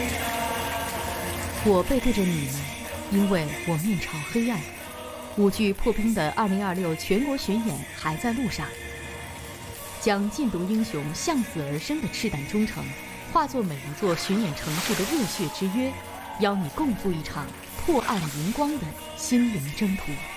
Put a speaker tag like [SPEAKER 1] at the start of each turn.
[SPEAKER 1] 我背对着你们，因为我面朝黑暗。5剧破冰的2026全国巡演还在路上，将禁毒英雄向死而生的赤胆忠诚，化作每一座巡演城市的热血之约，邀你共赴一场破暗荧光的心灵征途。